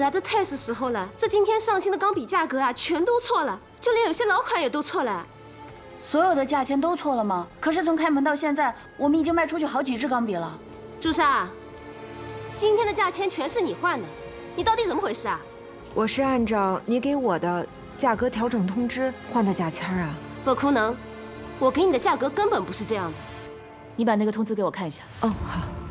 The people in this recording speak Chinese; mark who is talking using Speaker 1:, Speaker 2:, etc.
Speaker 1: 来的太是时候了。这今天上新的钢笔价格啊，全都错了，就连有些老款也都错了。
Speaker 2: 所有的价钱都错了吗？可是从开门到现在，我们已经卖出去好几支钢笔了。
Speaker 1: 朱砂，今天的价钱全是你换的，你到底怎么回事啊？
Speaker 3: 我是按照你给我的价格调整通知换的价签啊。
Speaker 1: 不可能，我给你的价格根本不是这样的。
Speaker 2: 你把那个通知给我看一下。
Speaker 3: 哦，好。